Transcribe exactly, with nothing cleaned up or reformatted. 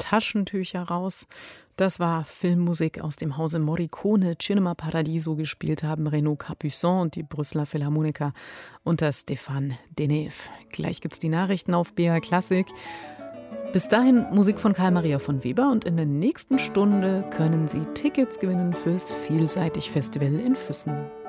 Taschentücher raus. Das war Filmmusik aus dem Hause Morricone. Cinema Paradiso gespielt haben Renaud Capuçon und die Brüsseler Philharmoniker unter Stéphane Deneve. Gleich gibt's die Nachrichten auf B R Klassik. Bis dahin Musik von Karl Maria von Weber und in der nächsten Stunde können Sie Tickets gewinnen fürs Vielseitig Festival in Füssen.